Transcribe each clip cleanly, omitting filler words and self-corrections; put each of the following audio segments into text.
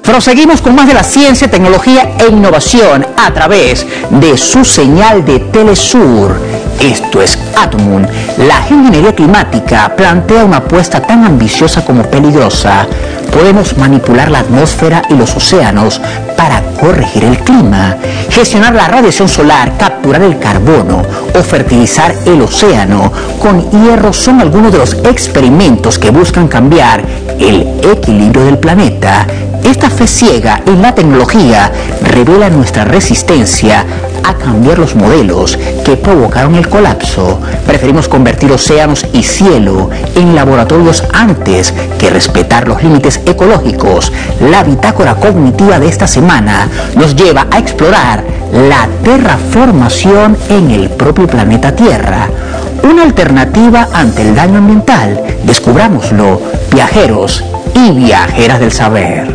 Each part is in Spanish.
Proseguimos con más de la ciencia, tecnología e innovación a través de su señal de Telesur. Esto es Atmun. La ingeniería climática plantea una apuesta tan ambiciosa como peligrosa. Podemos manipular la atmósfera y los océanos para corregir el clima, gestionar la radiación solar, capturar el carbono o fertilizar el océano con hierro son algunos de los experimentos que buscan cambiar el equilibrio del planeta. Esta fe ciega en la tecnología revela nuestra resistencia a cambiar los modelos que provocaron el colapso. Preferimos convertir océanos y cielo en laboratorios antes que respetar los límites ecológicos. La bitácora cognitiva de esta semana nos lleva a explorar la terraformación en el propio planeta Tierra. Una alternativa ante el daño ambiental. Descubrámoslo, viajeros y viajeras del saber.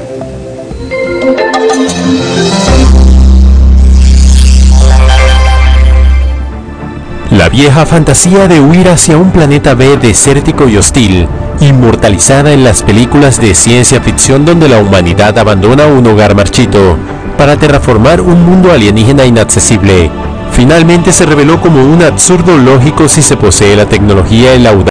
La vieja fantasía de huir hacia un planeta B desértico y hostil, inmortalizada en las películas de ciencia ficción donde la humanidad abandona un hogar marchito para terraformar un mundo alienígena inaccesible, finalmente se reveló como un absurdo lógico si se posee la tecnología y la audacia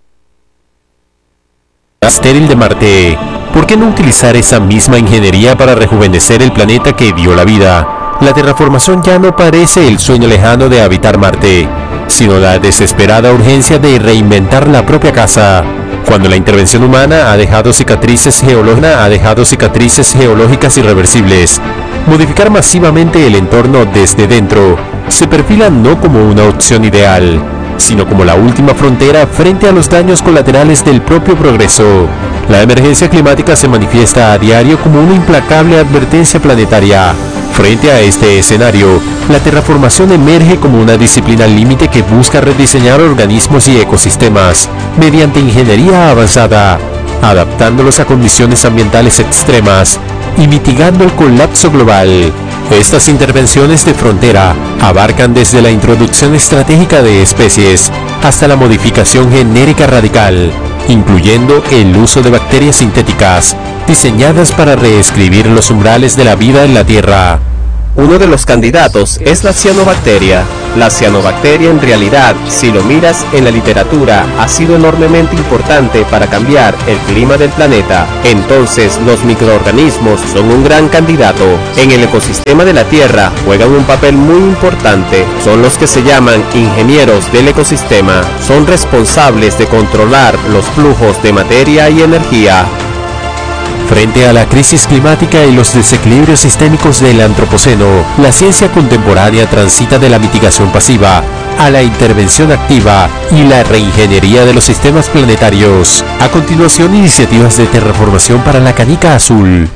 estéril de Marte. ¿Por qué no utilizar esa misma ingeniería para rejuvenecer el planeta que dio la vida? La terraformación ya no parece el sueño lejano de habitar Marte, sino la desesperada urgencia de reinventar la propia casa. Cuando la intervención humana ha dejado cicatrices geológicas irreversibles, modificar masivamente el entorno desde dentro se perfila no como una opción ideal, sino como la última frontera frente a los daños colaterales del propio progreso. La emergencia climática se manifiesta a diario como una implacable advertencia planetaria. Frente a este escenario, la terraformación emerge como una disciplina límite que busca rediseñar organismos y ecosistemas mediante ingeniería avanzada, adaptándolos a condiciones ambientales extremas y mitigando el colapso global. Estas intervenciones de frontera abarcan desde la introducción estratégica de especies hasta la modificación genérica radical, incluyendo el uso de bacterias sintéticas diseñadas para reescribir los umbrales de la vida en la Tierra. Uno de los candidatos es la cianobacteria. La cianobacteria en realidad, si lo miras en la literatura, ha sido enormemente importante para cambiar el clima del planeta. Entonces, los microorganismos son un gran candidato. En el ecosistema de la Tierra juegan un papel muy importante. Son los que se llaman ingenieros del ecosistema. Son responsables de controlar los flujos de materia y energía. Frente a la crisis climática y los desequilibrios sistémicos del antropoceno, la ciencia contemporánea transita de la mitigación pasiva a la intervención activa y la reingeniería de los sistemas planetarios. A continuación, iniciativas de terraformación para la canica azul.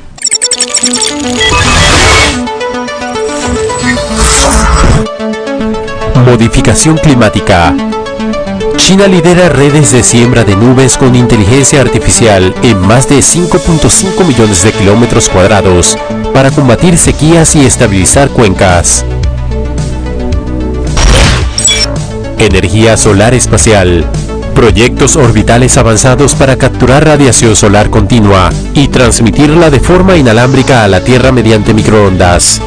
Modificación climática. China lidera redes de siembra de nubes con inteligencia artificial en más de 5.5 millones de kilómetros cuadrados para combatir sequías y estabilizar cuencas. Energía solar espacial. Proyectos orbitales avanzados para capturar radiación solar continua y transmitirla de forma inalámbrica a la Tierra mediante microondas.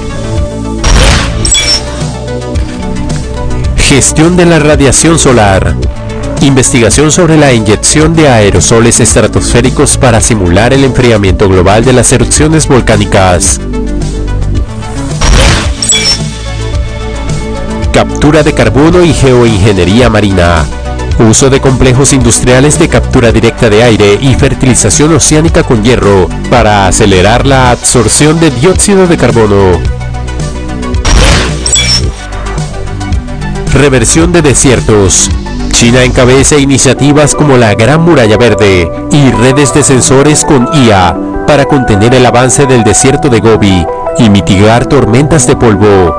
Gestión de la radiación solar. Investigación sobre la inyección de aerosoles estratosféricos para simular el enfriamiento global de las erupciones volcánicas. Captura de carbono y geoingeniería marina. Uso de complejos industriales de captura directa de aire y fertilización oceánica con hierro para acelerar la absorción de dióxido de carbono. Reversión de desiertos. China encabeza iniciativas como la Gran Muralla Verde y redes de sensores con IA para contener el avance del desierto de Gobi y mitigar tormentas de polvo.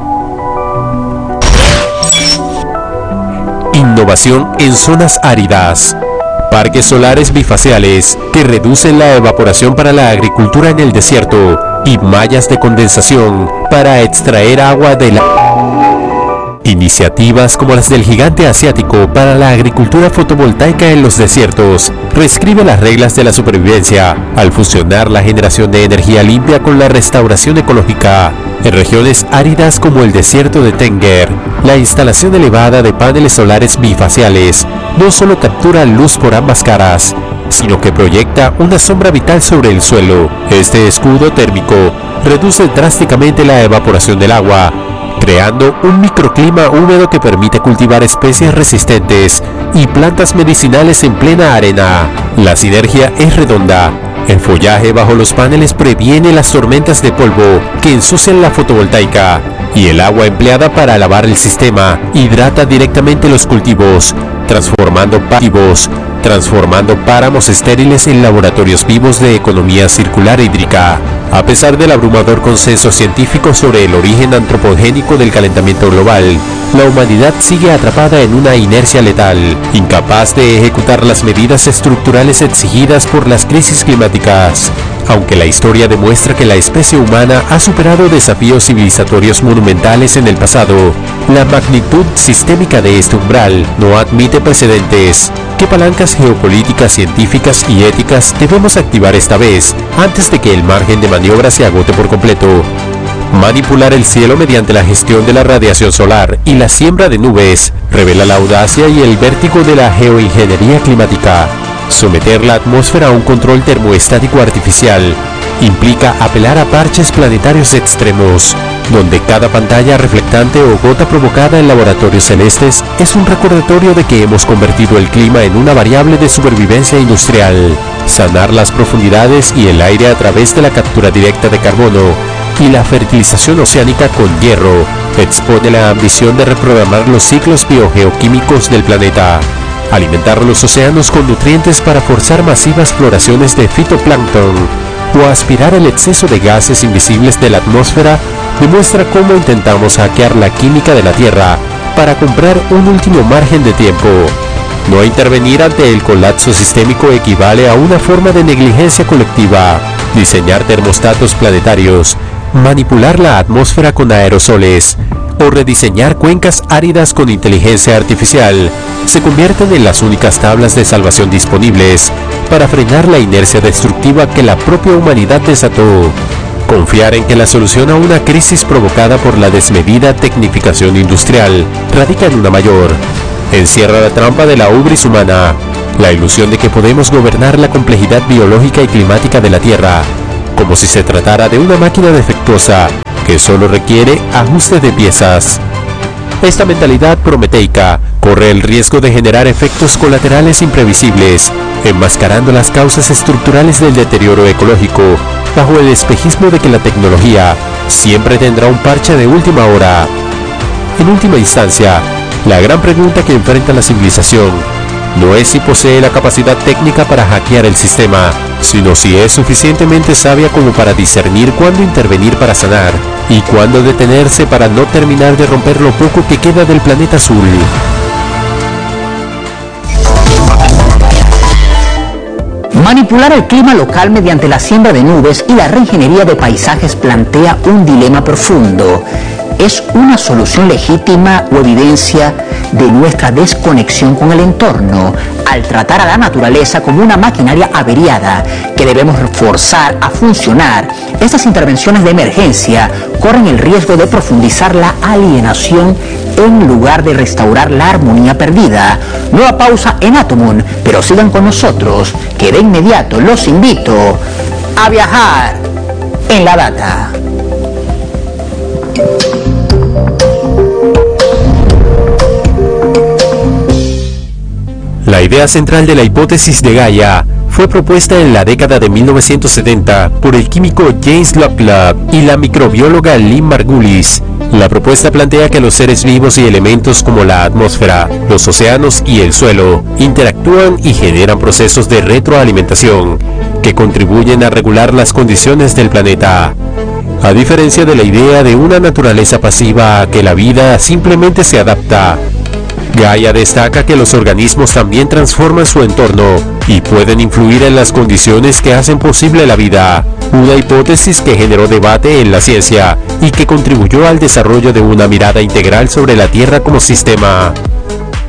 Innovación en zonas áridas. Parques solares bifaciales que reducen la evaporación para la agricultura en el desierto y mallas de condensación para extraer agua de la... Iniciativas como las del gigante asiático para la agricultura fotovoltaica en los desiertos reescribe las reglas de la supervivencia al fusionar la generación de energía limpia con la restauración ecológica. En regiones áridas como el desierto de Tenger, la instalación elevada de paneles solares bifaciales no solo captura luz por ambas caras, sino que proyecta una sombra vital sobre el suelo. Este escudo térmico reduce drásticamente la evaporación del agua, creando un microclima húmedo que permite cultivar especies resistentes y plantas medicinales en plena arena. La sinergia es redonda. El follaje bajo los paneles previene las tormentas de polvo que ensucian la fotovoltaica, y el agua empleada para lavar el sistema hidrata directamente los cultivos, transformando páramos estériles en laboratorios vivos de economía circular hídrica. A pesar del abrumador consenso científico sobre el origen antropogénico del calentamiento global, la humanidad sigue atrapada en una inercia letal, incapaz de ejecutar las medidas estructurales exigidas por las crisis climáticas. Aunque la historia demuestra que la especie humana ha superado desafíos civilizatorios monumentales en el pasado, la magnitud sistémica de este umbral no admite precedentes. ¿Qué palancas geopolíticas, científicas y éticas debemos activar esta vez antes de que el margen de maniobra se agote por completo? Manipular el cielo mediante la gestión de la radiación solar y la siembra de nubes revela la audacia y el vértigo de la geoingeniería climática. Someter la atmósfera a un control termoestático artificial implica apelar a parches planetarios extremos, donde cada pantalla reflectante o gota provocada en laboratorios celestes es un recordatorio de que hemos convertido el clima en una variable de supervivencia industrial. Sanar las profundidades y el aire a través de la captura directa de carbono y la fertilización oceánica con hierro expone la ambición de reprogramar los ciclos biogeoquímicos del planeta. Alimentar los océanos con nutrientes para forzar masivas floraciones de fitoplancton o aspirar el exceso de gases invisibles de la atmósfera demuestra cómo intentamos hackear la química de la Tierra para comprar un último margen de tiempo. No intervenir ante el colapso sistémico equivale a una forma de negligencia colectiva. Diseñar termostatos planetarios, manipular la atmósfera con aerosoles o rediseñar cuencas áridas con inteligencia artificial se convierten en las únicas tablas de salvación disponibles para frenar la inercia destructiva que la propia humanidad desató. Confiar en que la solución a una crisis provocada por la desmedida tecnificación industrial radica en una mayor. Encierra la trampa de la hubris humana, la ilusión de que podemos gobernar la complejidad biológica y climática de la Tierra, como si se tratara de una máquina defectuosa que solo requiere ajuste de piezas. Esta mentalidad prometeica corre el riesgo de generar efectos colaterales imprevisibles, enmascarando las causas estructurales del deterioro ecológico bajo el espejismo de que la tecnología siempre tendrá un parche de última hora. En última instancia, la gran pregunta que enfrenta la civilización no es si posee la capacidad técnica para hackear el sistema, sino si es suficientemente sabia como para discernir cuándo intervenir para sanar y cuándo detenerse para no terminar de romper lo poco que queda del planeta azul. Manipular el clima local mediante la siembra de nubes y la reingeniería de paisajes plantea un dilema profundo. ¿Es una solución legítima o evidencia de nuestra desconexión con el entorno al tratar a la naturaleza como una maquinaria averiada que debemos forzar a funcionar? Estas intervenciones de emergencia corren el riesgo de profundizar la alienación en lugar de restaurar la armonía perdida. Nueva pausa en Atomun, pero sigan con nosotros, que de inmediato los invito a viajar en la data. La idea central de la hipótesis de Gaia fue propuesta en la década de 1970 por el químico James Lovelock y la microbióloga Lynn Margulis. La propuesta plantea que los seres vivos y elementos como la atmósfera, los océanos y el suelo interactúan y generan procesos de retroalimentación que contribuyen a regular las condiciones del planeta. A diferencia de la idea de una naturaleza pasiva a que la vida simplemente se adapta, Gaia destaca que los organismos también transforman su entorno y pueden influir en las condiciones que hacen posible la vida, una hipótesis que generó debate en la ciencia y que contribuyó al desarrollo de una mirada integral sobre la Tierra como sistema.